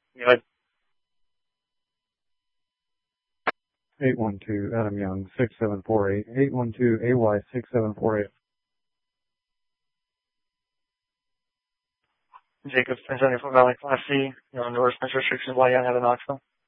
Good. 812 Adam Young 6748. 812 AY 6748. Jacob, San Antonio Valley, Class C, no endorsement restrictions while you have an Knoxville.